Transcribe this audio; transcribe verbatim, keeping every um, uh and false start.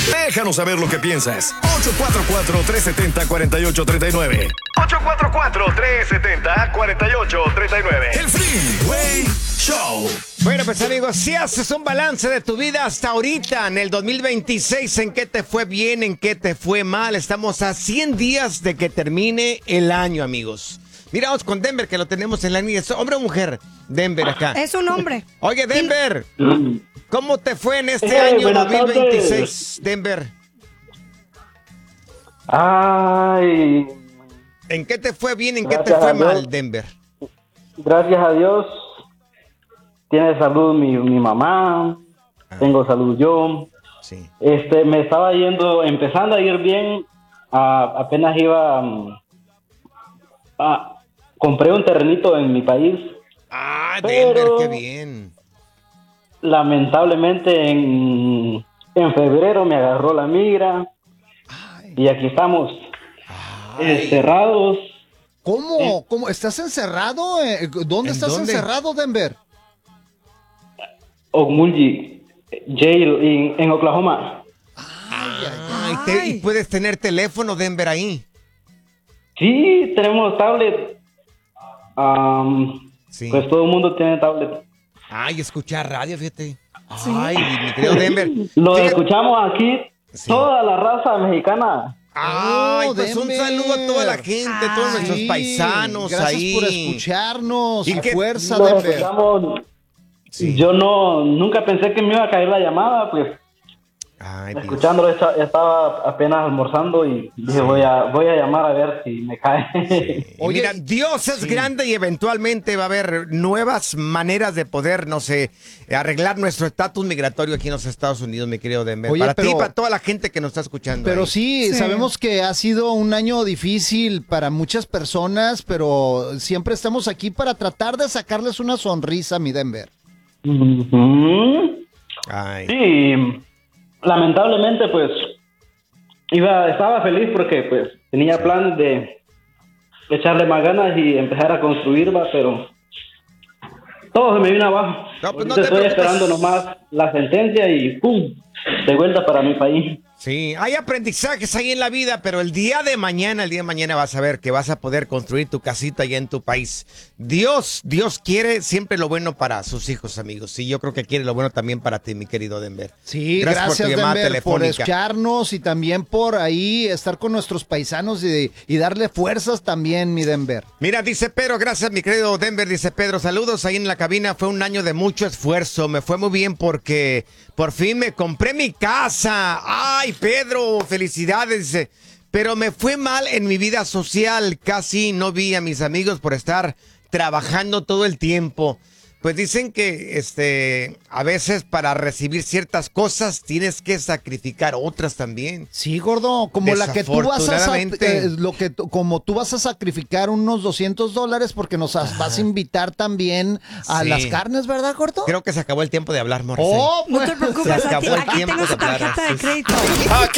Déjanos saber lo que piensas. ocho cuatro cuatro, tres siete cero, cuatro ocho tres nueve. ocho cuatro cuatro, tres siete cero, cuatro ocho tres nueve. El Freeway Show. Bueno, pues amigos, si haces un balance de tu vida hasta ahorita, en el dos mil veintiséis, ¿en qué te fue bien, en qué te fue mal? Estamos a cien días de que termine el año, amigos. Miramos con Denver, que lo tenemos en la línea. ¿Es hombre o mujer? Denver acá. Es un hombre. Oye, Denver, ¿cómo te fue en este Eh, año buenas dos mil veintiséis, tardes. Denver? Ay, ¿En qué te fue bien, en qué te Gracias fue a Dios. mal, Denver? gracias a Dios, tiene salud mi, mi mamá, tengo salud yo. Sí. Este, me estaba yendo, empezando a ir bien, a- apenas iba, mm, a, compré un terrenito en mi país. Ah, Pero- Denver, qué bien. Lamentablemente en, en febrero me agarró la migra y aquí estamos, encerrados. ¿Cómo? ¿Cómo? ¿Estás encerrado? Eh, ¿Dónde ¿En estás dónde? encerrado, Denver? Okmulgee Jail en, en Oklahoma. Ay, te- ¿y puedes tener teléfono, Denver, ahí? Sí, tenemos tablet. Am, Sí. Pues todo el mundo tiene tablet. Ay, escuchar radio, fíjate. Ay, mi querido Denver. Lo Fíjate- escuchamos aquí, Sí. toda la raza mexicana. Ay, Oh, pues un Denver. saludo a toda la gente, a todos nuestros Sí, paisanos gracias ahí. por escucharnos. ¿Y A qué- fuerza, Lo Denver. escuchamos. Sí. Yo no, nunca pensé que me iba a caer la llamada, pues Ay, Dios. escuchándolo esta- estaba apenas almorzando y dije voy a voy a llamar a ver si me cae. Y Oye, mira, Dios es sí. grande y eventualmente va a haber nuevas maneras de poder, no sé, arreglar nuestro estatus migratorio aquí en los Estados Unidos, mi querido Denver. Oye, para ti y pero- para toda la gente que nos está escuchando. Pero ahí. sí, Sí. sabemos que ha sido un año difícil para muchas personas, pero siempre estamos aquí para tratar de sacarles una sonrisa, mi Denver. Ujú. Ay. Sí, lamentablemente pues iba estaba feliz porque pues tenía plan de echarle más ganas y empezar a construir, va, pero todo se me vino abajo. No, pues no Ahorita te estoy preocupes. esperando nomás la sentencia y ¡pum! De vuelta para mi país. Sí, hay aprendizajes ahí en la vida, pero el día de mañana, el día de mañana vas a ver que vas a poder construir tu casita allá en tu país. Dios, Dios quiere siempre lo bueno para sus hijos, amigos. Y yo creo que quiere lo bueno también para ti, mi querido Denver. Sí, Gracias gracias, por tu llamada Denver, por telefónica. escucharnos y también por ahí estar con nuestros paisanos y, y darle fuerzas también, mi Denver. Mira, dice Pedro, gracias mi querido Denver, dice Pedro, saludos ahí en la cabina, fue un año de mucho esfuerzo, me fue muy bien porque por fin me compré mi casa. Ay, Pedro, felicidades, dice, pero me fue mal en mi vida social, casi no vi a mis amigos por estar trabajando todo el tiempo. Pues dicen que este a veces para recibir ciertas cosas tienes que sacrificar otras también. Sí, gordo, como la que tú vas a sac- Desafortunadamente. eh, lo que tú- como tú vas a sacrificar unos doscientos dólares porque nos as- vas a invitar también a Sí. las carnes, ¿verdad, gordo? Creo que se acabó el tiempo de hablar, Morrissey. Oh, No te Se preocupes, acabó aquí, el aquí tiempo tengo de su hablar, tarjeta de sí. crédito. Aquí